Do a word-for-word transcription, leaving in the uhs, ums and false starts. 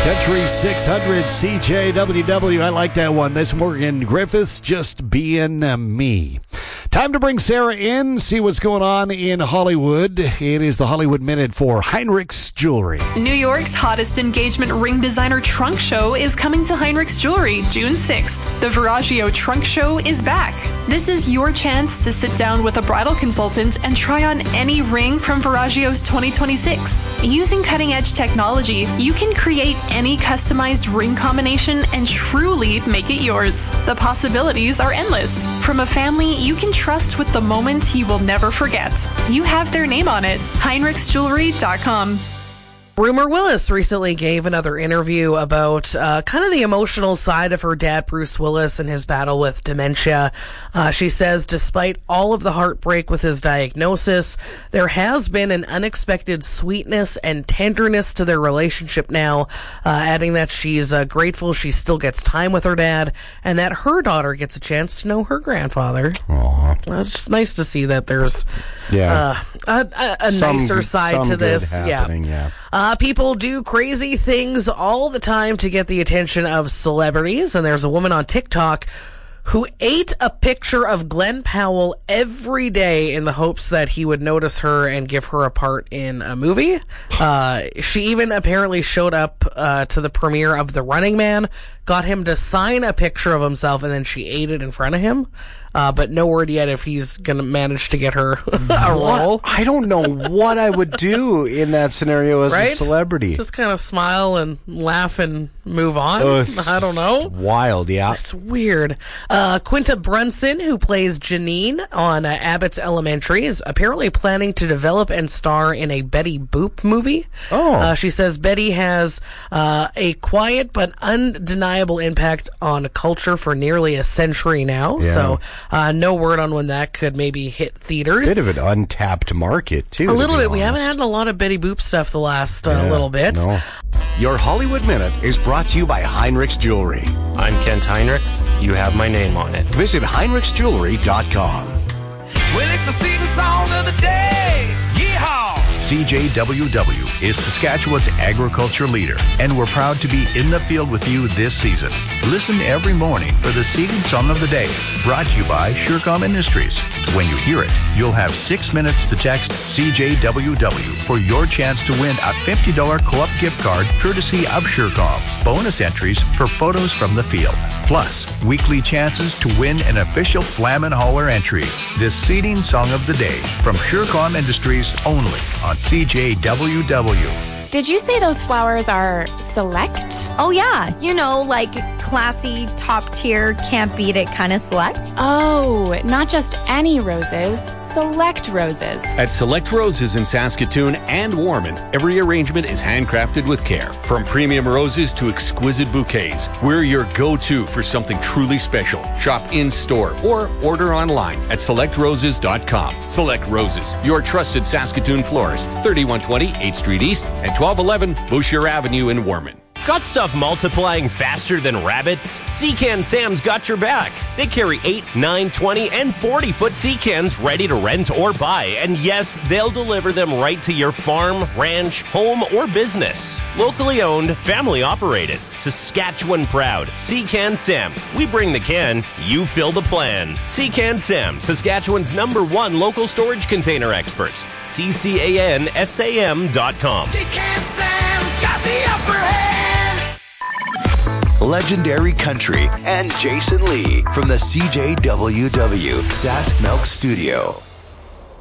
Country six hundred C J W W. I like that one. This Morgan Griffiths, Just Being uh, Me. Time to bring Sarah in, see what's going on in Hollywood. It is the Hollywood Minute for Heinrichs Jewelry. New York's hottest engagement ring designer trunk show is coming to Heinrichs Jewelry June sixth. The Veragio Trunk Show is back. This is your chance to sit down with a bridal consultant and try on any ring from Veragio's twenty twenty-six. Using cutting-edge technology, you can create any customized ring combination and truly make it yours. The possibilities are endless. From a family you can trust with the moment you will never forget. You have their name on it. Heinrichs Jewelry dot com. Rumor Willis recently gave another interview about uh, kind of the emotional side of her dad, Bruce Willis, and his battle with dementia. Uh, she says, despite all of the heartbreak with his diagnosis, there has been an unexpected sweetness and tenderness to their relationship now, uh, adding that she's uh, grateful she still gets time with her dad and that her daughter gets a chance to know her grandfather. Aww. It's just nice to see that there's yeah. uh, a, a, a nicer good, side to this. Yeah. yeah. Uh, people do crazy things all the time to get the attention of celebrities, and there's a woman on TikTok who ate a picture of Glenn Powell every day in the hopes that he would notice her and give her a part in a movie. Uh, she even apparently showed up uh, to the premiere of The Running Man, got him to sign a picture of himself, and then she ate it in front of him. Uh, but no word yet if he's going to manage to get her a role. I don't know what I would do in that scenario as right? a celebrity. Just kind of smile and laugh and move on. Uh, I don't know. Wild, yeah. It's weird. Uh, Quinta Brunson, who plays Janine on uh, Abbott's Elementary, is apparently planning to develop and star in a Betty Boop movie. Oh. Uh, she says Betty has uh, a quiet but undeniable impact on culture for nearly a century now. Yeah. So uh, no word on when that could maybe hit theaters. Bit of an untapped market, too. A little bit. We honest. haven't had a lot of Betty Boop stuff the last uh, Yeah, little bit. No. Your Hollywood Minute is brought to you by Heinrichs Jewelry. I'm Kent Heinrichs. You have my name on it. Visit Heinrichs Jewelry dot com. Well, it's the season song of the day. Yeehaw! C J W W is Saskatchewan's agriculture leader, and we're proud to be in the field with you this season. Listen every morning for the Seeding Song of the Day, brought to you by Surecom Industries. When you hear it, you'll have six minutes to text C J W W for your chance to win a fifty dollars co-op gift card courtesy of Surecom. Bonus entries for photos from the field. Plus, weekly chances to win an official Flam and Holler entry. This Seeding Song of the Day from Surecom Industries only on C J W W. Did you say those flowers are select? Oh, yeah. You know, like classy, top tier, can't beat it kind of select. Oh, not just any roses, select roses. At Select Roses in Saskatoon and Warman, every arrangement is handcrafted with care. From premium roses to exquisite bouquets, we're your go-to for something truly special. Shop in-store or order online at select roses dot com. Select Roses, your trusted Saskatoon florist, thirty-one twenty eighth Street East and twelve eleven Boucher Avenue in Warman. Got stuff multiplying faster than rabbits? Secan Sam's got your back. They carry eight, nine, twenty, and forty-foot Secans ready to rent or buy. And yes, they'll deliver them right to your farm, ranch, home, or business. Locally owned, family operated, Saskatchewan proud. Secan Sam. We bring the can, you fill the plan. Secan Sam, Saskatchewan's number one local storage container experts. C C A N S A M dot com. Secan Sam's got the upper hand. Legendary Country and Jason Lee from the C J W W Sask Milk Studio.